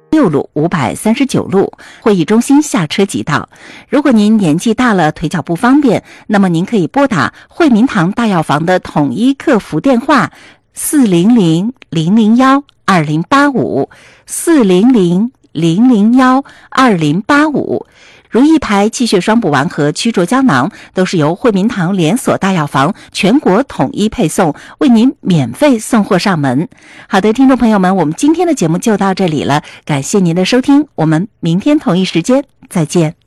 6路、539路，会议中心下车即到。如果您年纪大了，腿脚不方便，那么您可以拨打惠民堂大药房的统一客服电话400-001-2085，400-001-2085。如意牌、气血双补丸和曲浊胶囊都是由惠民堂连锁大药房全国统一配送，为您免费送货上门。好的，听众朋友们，我们今天的节目就到这里了，感谢您的收听，我们明天同一时间再见。